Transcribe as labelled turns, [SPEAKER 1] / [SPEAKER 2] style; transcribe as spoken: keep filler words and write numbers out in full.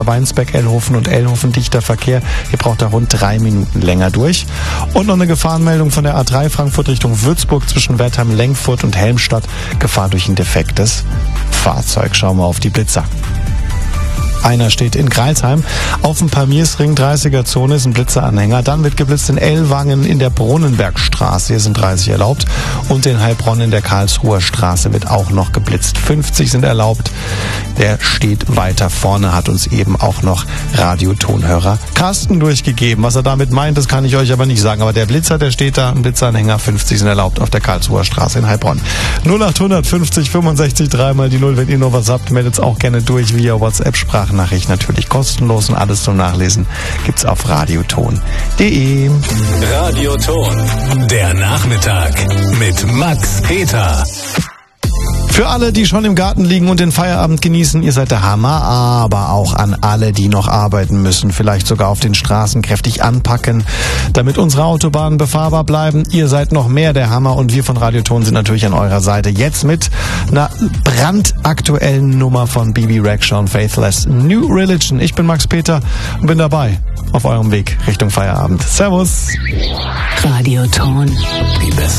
[SPEAKER 1] Weinsberg, Ellhofen und Ellhofen dichter Verkehr. Ihr braucht da rund drei Minuten länger durch. Und noch eine Gefahrenmeldung von der A drei Frankfurt Richtung Würzburg zwischen Wertheim, Lengfurt und Helmstadt. Gefahr durch ein defektes Fahrzeug. Schauen wir auf die Blitzer. Einer steht in Greilsheim. Auf dem Pamirsring dreißiger-Zone ist ein Blitzeranhänger. Dann wird geblitzt in Ellwangen in der Brunnenbergstraße. Hier sind dreißig erlaubt. Und in Heilbronn in der Karlsruher Straße wird auch noch geblitzt. fünfzig sind erlaubt. Der steht weiter vorne, hat uns eben auch noch Radiotonhörer Carsten durchgegeben. Was er damit meint, das kann ich euch aber nicht sagen. Aber der Blitzer, der steht da, ein Blitzeranhänger, fünfzig sind erlaubt auf der Karlsruher Straße in Heilbronn. null acht fünfzig fünfundsechzig drei mal die null. Wenn ihr noch was habt, meldet es auch gerne durch via WhatsApp-Sprache. Nachricht natürlich kostenlos und alles zum Nachlesen gibt's auf radioton punkt de.
[SPEAKER 2] Radioton, der Nachmittag mit Max Peter.
[SPEAKER 1] Für alle, die schon im Garten liegen und den Feierabend genießen, ihr seid der Hammer, aber auch an alle, die noch arbeiten müssen, vielleicht sogar auf den Straßen kräftig anpacken, damit unsere Autobahnen befahrbar bleiben. Ihr seid noch mehr der Hammer und wir von Radioton sind natürlich an eurer Seite. Jetzt mit einer brandaktuellen Nummer von B B Rexha und Faithless, New Religion. Ich bin Max Peter und bin dabei auf eurem Weg Richtung Feierabend. Servus.
[SPEAKER 3] Radioton.
[SPEAKER 2] Die besten